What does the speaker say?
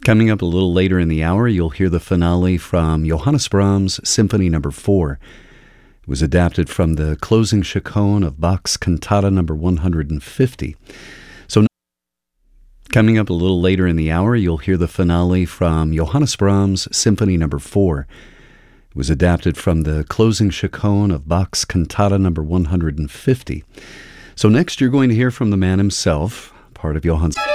Coming up a little later in the hour, you'll hear the finale from Johannes Brahms' Symphony No. 4. It was adapted from the closing chaconne of Bach's Cantata No. 150. Coming up a little later in the hour, you'll hear the finale from Johannes Brahms' Symphony No. 4. It was adapted from the closing chaconne of Bach's Cantata No. 150. So next you're going to hear from the man himself, part of Johannes...